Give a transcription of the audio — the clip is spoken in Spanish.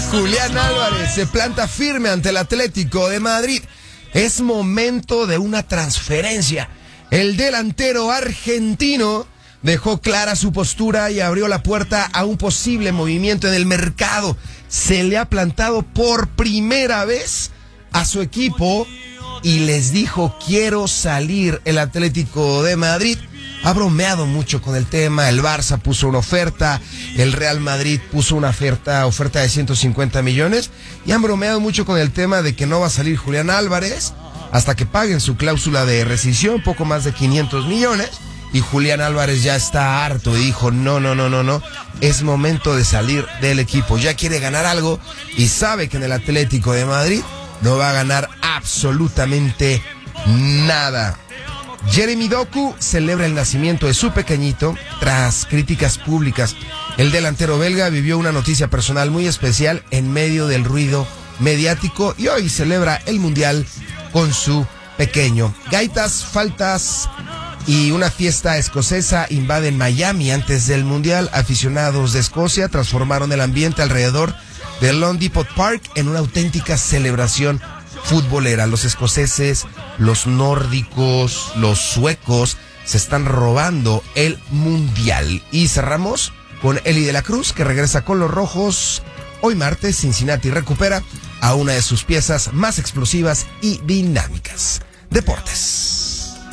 Julián Álvarez se planta firme ante el Atlético de Madrid. Es momento de una transferencia. El delantero argentino dejó clara su postura y abrió la puerta a un posible movimiento en el mercado. Se le ha plantado por primera vez a su equipo y les dijo: quiero salir. El Atlético de Madrid ha bromeado mucho con el tema. El Barça puso una oferta, el Real Madrid puso una oferta de 150 millones y han bromeado mucho con el tema de que no va a salir Julián Álvarez hasta que paguen su cláusula de rescisión, poco más de 500 millones. Y Julián Álvarez ya está harto y dijo: no, es momento de salir del equipo. Ya quiere ganar algo y sabe que en el Atlético de Madrid no va a ganar absolutamente nada. Jeremy Doku celebra el nacimiento de su pequeñito tras críticas públicas. El delantero belga vivió una noticia personal muy especial en medio del ruido mediático y hoy celebra el Mundial con su pequeño. Gaitas, faltas y una fiesta escocesa invaden Miami antes del Mundial. Aficionados de Escocia transformaron el ambiente alrededor del Lone Depot Park en una auténtica celebración futbolera. Los escoceses, los nórdicos, los suecos se están robando el Mundial. Y cerramos con Eli de la Cruz, que regresa con los rojos. Hoy martes, Cincinnati recupera a una de sus piezas más explosivas y dinámicas. Deportes.